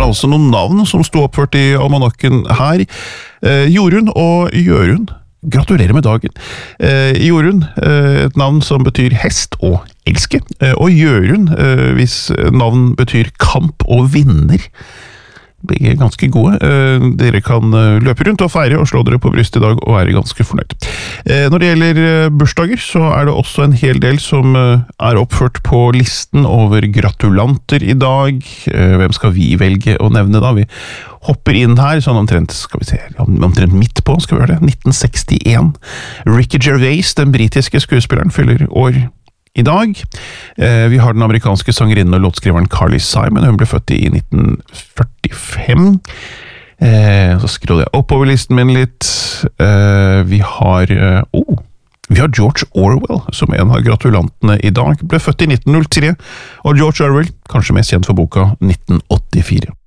var altså noen navn som stod oppført i almanakken her. Jorunn og Jørund. Gratulerer med dagen. Jorunn, et navn som betyr hest og elske. Og Jørund, hvis navn betyr kamp og vinner. Begge er ganske gode. Dere kan løpe rundt og feire og slå dere på brystet i dag og være ganske fornøyd. Når det gjelder bursdager, så er det også en hel del som er oppført på listen over gratulanter i dag. Hvem skal vi velge å nevne da? Vi hopper inn her, sånn omtrent, skal vi se, omtrent midt på, skal vi gjøre det, 1961. Ricky Gervais, den britiske skuespilleren, fyller år i dag. Vi har den amerikanske sangerinnen og låtskriveren Carly Simon. Hun ble født i 1945. Så scroller jeg oppover listen min litt. Vi har George Orwell som en av gratulantene i dag. Ble født i 1903, og George Orwell, kanskje mest kjent for boka 1984.